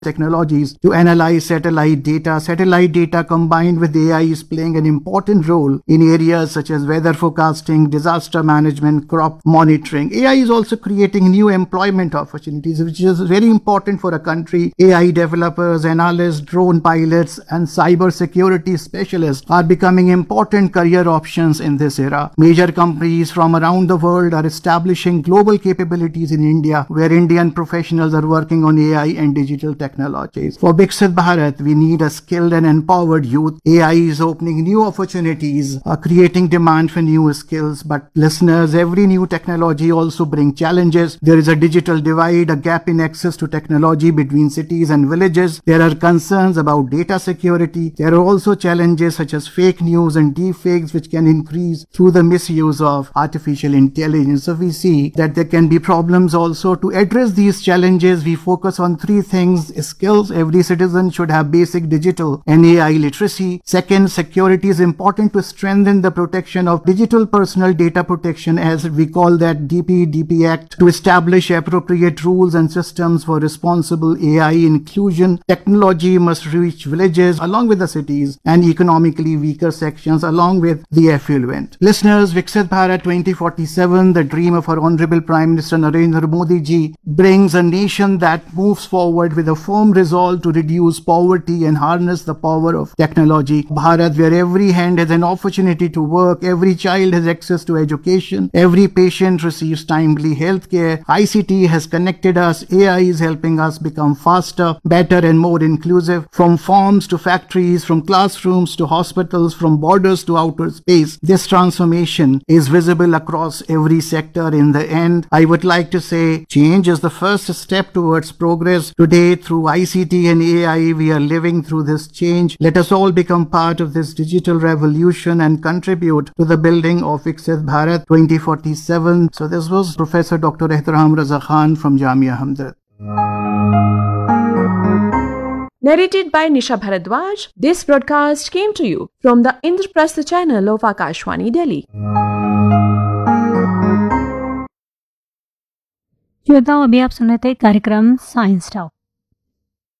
technologies to analyze satellite data. Satellite data combined with AI is playing an important role in areas such as weather forecasting, disaster management, crop monitoring. AI is also creating new employment opportunities, which is very important for a country. AI developers, analysts, drone pilots, and cyber security specialists are becoming important career options in this era. Major companies from around the world are establishing global capabilities in India, where Indian professionals are working on AI and digital technologies. For Viksit Bharat, we need a skilled and empowered youth. AI is opening new opportunities, creating demand for new skills. But listeners, every new technology also brings challenges. There is a digital divide, a gap in access to technology between cities and villages. There are concerns about data security. There are also challenges such as fake news and deepfakes, which can increase through the misuse of artificial intelligence. So we see that there can be problems also. To address these challenges, we focus on three things: skills. Every citizen should have basic digital and AI literacy. Second, security is important to strengthen the protection of digital personal data protection, as we call that DP Act, to establish appropriate rules and systems for responsible AI inclusion. Technology must reach villages along with the cities and economically weaker sections along with the affluent. Listeners, Viksit Bharat 2047, the dream of our Honorable Prime Minister Narendra Modi ji, brings a nation that moves forward with a firm resolve to reduce poverty and harness the power of technology. Bharat, where every hand has an opportunity to work, every child has access to education, every patient receives timely health care. ICT has connected us. AI is helping us become faster, better, and more inclusive. From farms to factories, from classrooms to hospitals, from borders to outer space, this transformation is visible across every sector. In the end, I would like to say change is the first step towards progress. Today, through ICT and AI, we are living through this change. Let us all become part of this digital revolution and contribute to the building of Viksit Bharat 2047. So this was Professor Dr. Ehtaram Raza Khan from Jamia Hamdard. Narrated by Nisha Bharadwaj, this broadcast came to you from the Indraprastha channel of Akashwani, Delhi. श्रोताओं, अभी आप सुन रहे थे कार्यक्रम science talk.